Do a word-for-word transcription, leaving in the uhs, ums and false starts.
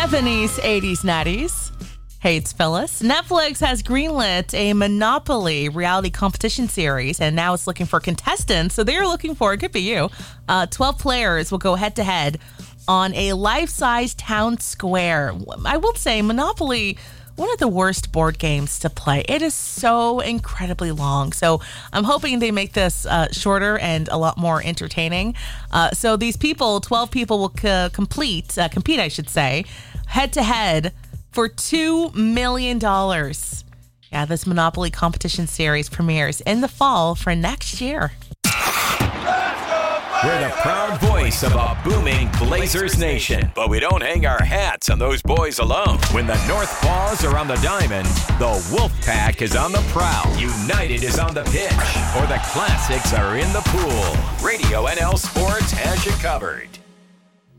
seventies, eighties, nineties. Hey, it's Phyllis. Netflix has greenlit a Monopoly reality competition series, and now it's looking for contestants. So they're looking for, it could be you, uh, twelve players will go head-to-head on a life-size town square. I will say, Monopoly, one of the worst board games to play. It is so incredibly long. So I'm hoping they make this uh, shorter and a lot more entertaining. Uh, so these people, twelve people, will c- complete, uh, compete, I should say, head-to-head for two million dollars. Yeah, this Monopoly competition series premieres in the fall for next year. We're the proud voice of a booming Blazers nation. But we don't hang our hats on those boys alone. When the North Paws are on the diamond, the Wolfpack is on the prowl. United is on the pitch. Or the Classics are in the pool. Radio N L Sports has you covered.